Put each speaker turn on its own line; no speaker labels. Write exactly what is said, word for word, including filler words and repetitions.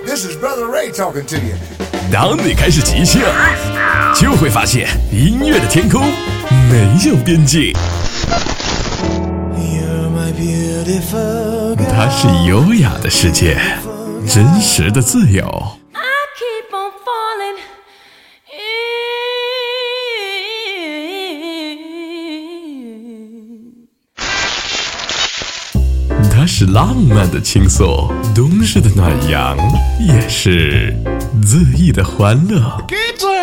This is Brother Ray talking to you.
当你开始即兴，就会发现音乐的天空没有边界。它是优雅的世界，真实的自由。它是浪漫的倾诉，冬日的暖阳，也是恣意的欢乐。